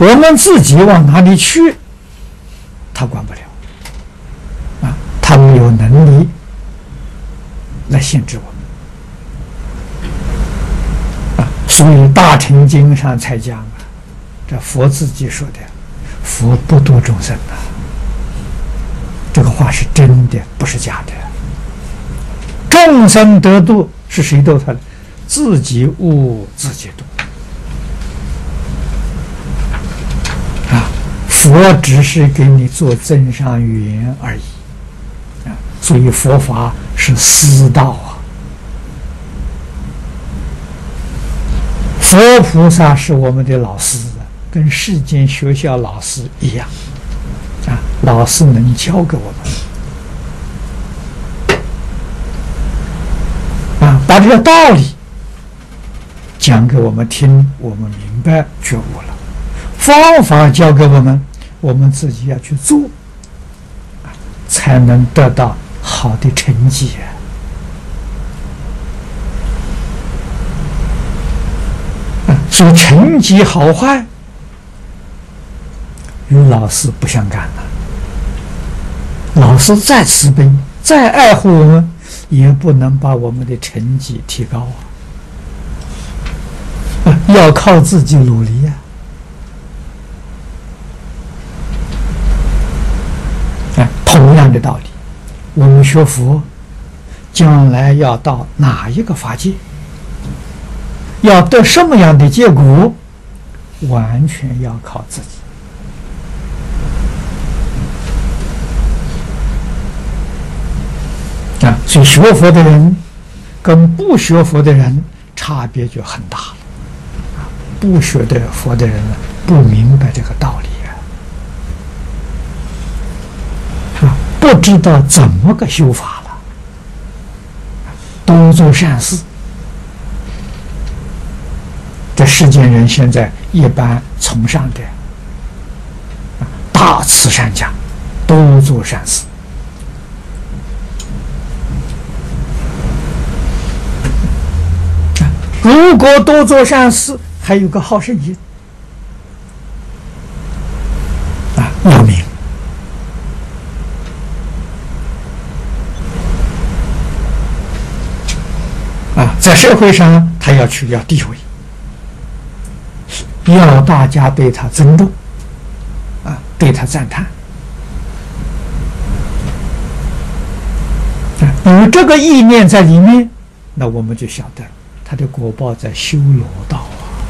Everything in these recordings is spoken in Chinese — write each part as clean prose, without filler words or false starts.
我们自己往哪里去，他管不了啊，他没有能力来限制我们啊。所以《大乘经》上才讲啊，这佛自己说的，佛不度众生啊，这个话是真的，不是假的。众生得度是谁度他的？自己悟，自己度。佛只是给你做增上缘而已啊，所以佛法是私道啊。佛菩萨是我们的老师，跟世间学校老师一样啊，老师能教给我们啊，把这个道理讲给我们听，我们明白觉悟了，方法教给我们。我们自己要去做，才能得到好的成绩啊！所以成绩好坏与老师不相干了。老师再慈悲、再爱护我们，也不能把我们的成绩提高啊！要靠自己努力呀！同样的道理，我们学佛，将来要到哪一个法界，要得什么样的结果，完全要靠自己。啊，所以学佛的人跟不学佛的人差别就很大了。啊，不学的佛的人呢，不明白这个道理。不知道怎么个修法了，多做善事。这世间人现在一般崇尚的大慈善家，多做善事。如果多做善事，还有个好胜心啊，有名。在社会上，他要地位，要大家对他尊重，啊，对他赞叹。有这个意念在里面，那我们就晓得他的果报在修罗道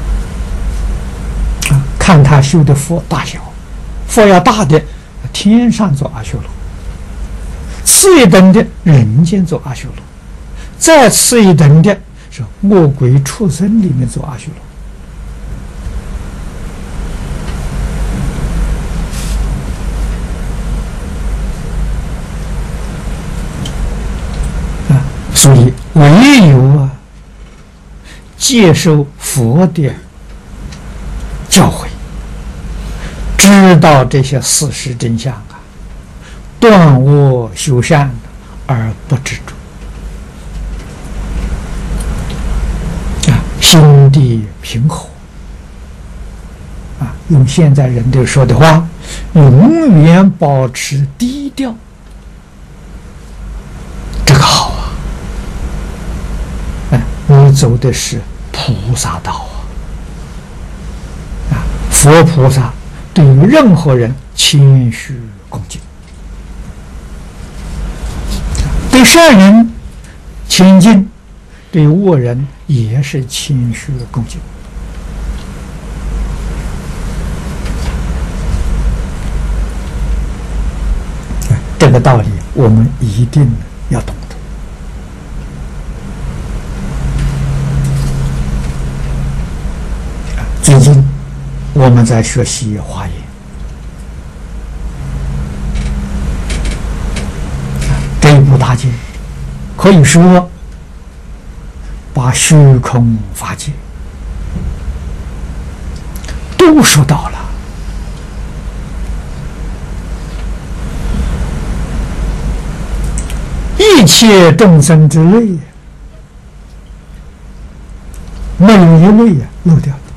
啊！看他修的佛大小，佛要大的，天上做阿修罗；次一等的，人间做阿修罗。再次一等的是恶鬼畜生里面做阿修罗啊，所以唯有接受佛的教诲，知道这些事实真相啊，断恶修善而不执着。心地平和啊，用现在人都说的话，永远保持低调，这个好啊！你走的是菩萨道啊！佛菩萨对于任何人谦虚恭敬，对善人亲近，对恶人也是谦虚恭敬。这个道理我们一定要懂得。最近我们在学习华严，这一部大经可以说把虚空法界都说到了。一切众生之类，没有一类漏掉的。